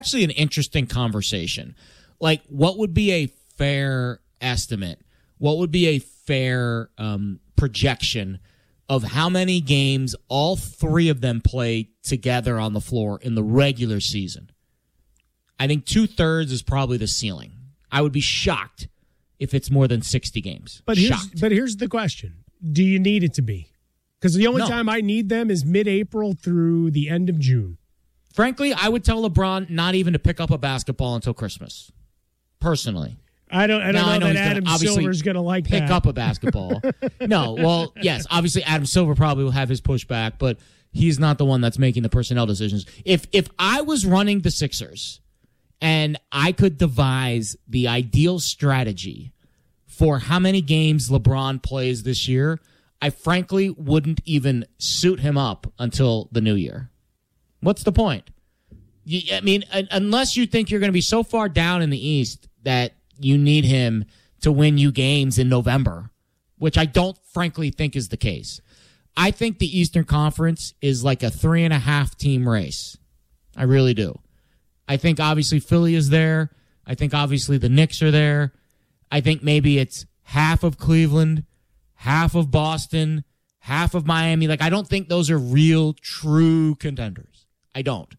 actually an interesting conversation. Like, what would be a fair estimate? What would be a fair projection of how many games all three of them play together on the floor in the regular season? I think 2/3 is probably the ceiling. I would be shocked if it's more than 60 games. But here's the question. Do you need it to be? Because the only time I need them is mid-April through the end of June. Frankly, I would tell LeBron not even to pick up a basketball until Christmas. Personally. I don't know that Adam Silver's going to like pick up a basketball. No, well, yes, obviously Adam Silver probably will have his pushback, but he's not the one that's making the personnel decisions. If I was running the Sixers and I could devise the ideal strategy for how many games LeBron plays this year, I frankly wouldn't even suit him up until the new year. What's the point? I mean, unless you think you're going to be so far down in the East that you need him to win you games in November, which I don't frankly think is the case. I think the Eastern Conference is like a 3.5 team race. I really do. I think obviously Philly is there. I think obviously the Knicks are there. I think maybe it's half of Cleveland, half of Boston, half of Miami. Like, I don't think those are real, true contenders. I don't.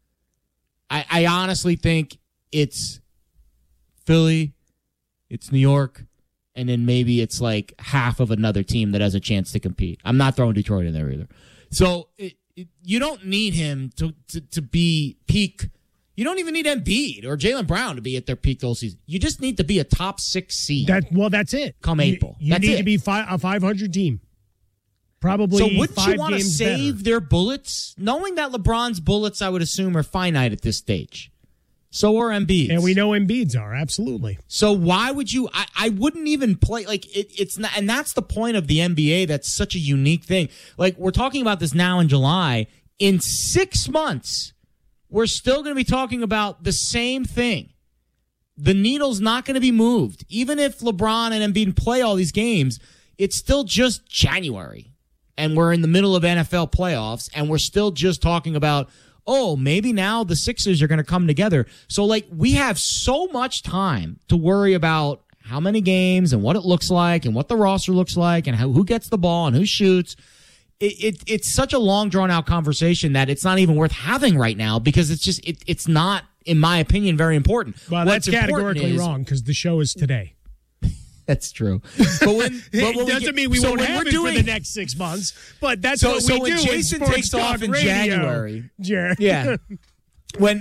I honestly think it's Philly, it's New York, and then maybe it's like half of another team that has a chance to compete. I'm not throwing Detroit in there either. So you don't need him to be peak. You don't even need Embiid or Jaylen Brown to be at their peak all season. You just need to be a top 6 seed. That's it. Come April. You need to be a 500 team. Probably. So wouldn't you want to save their bullets? Knowing that LeBron's bullets, I would assume, are finite at this stage. So are Embiid's. And we know Embiid's are, absolutely. So why would you? I wouldn't even play, like, it's not, and that's the point of the NBA. That's such a unique thing. Like, we're talking about this now in July. In 6 months, we're still going to be talking about the same thing. The needle's not going to be moved. Even if LeBron and Embiid play all these games, it's still just January. And we're in the middle of NFL playoffs, and we're still just talking about, oh, maybe now the Sixers are going to come together. So, like, we have so much time to worry about how many games and what it looks like and what the roster looks like and who gets the ball and who shoots. It's such a long, drawn-out conversation that it's not even worth having right now because it's just it's not, in my opinion, very important. Well, that's categorically wrong because the show is today. That's true. But it doesn't mean we won't have it for the next 6 months. But that's what we do. When Jason takes off in January, Jared. Yeah. When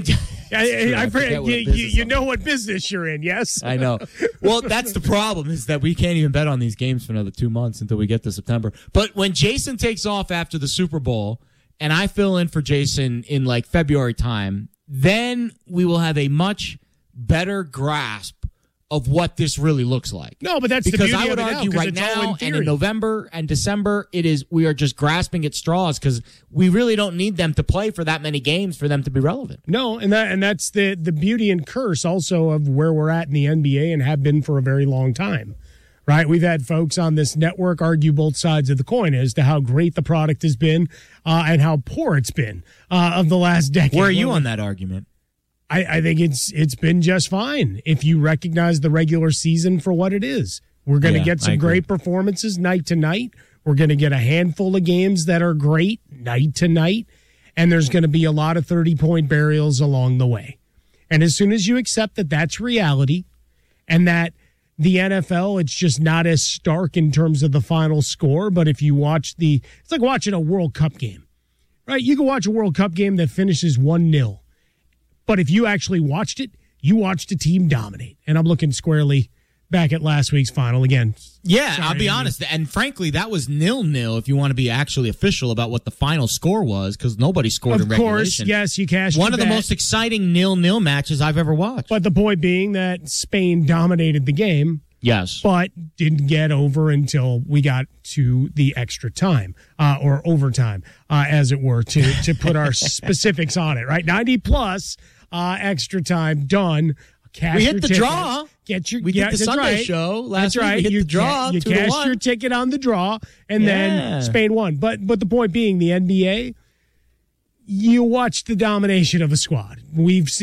you know what business you're in, yes? I know. Well, that's the problem is that we can't even bet on these games for another 2 months until we get to September. But when Jason takes off after the Super Bowl and I fill in for Jason in like February time, then we will have a much better grasp of what this really looks like. No, but that's because the beauty I would of it argue now, right now and in November and December, we are just grasping at straws because we really don't need them to play for that many games for them to be relevant. No, and that's the beauty and curse also of where we're at in the NBA and have been for a very long time. Right? We've had folks on this network argue both sides of the coin as to how great the product has been and how poor it's been of the last decade. Where are you on that argument? I think it's been just fine if you recognize the regular season for what it is. We're going to get some great performances night to night. We're going to get a handful of games that are great night to night, and there's going to be a lot of 30-point burials along the way. And as soon as you accept that that's reality and that the NFL, it's just not as stark in terms of the final score, but if you watch it's like watching a World Cup game, right? You can watch a World Cup game that finishes 1-0. But if you actually watched it, you watched a team dominate. And I'm looking squarely back at last week's final again. Yeah, I'll be honest. And frankly, that was 0-0 if you want to be actually official about what the final score was, because nobody scored in regulation. Of course, yes, you cashed one of the most exciting 0-0 matches I've ever watched. But the point being that Spain dominated the game. Yes. But didn't get over until we got to the extra time or overtime, as it were, to put our specifics on it, right? 90-plus extra time done. We hit the draw. We did the Sunday show last week. Right. We hit the draw. You cashed your ticket on the draw, and then Spain won. But the point being, the NBA, you watch the domination of a squad. We've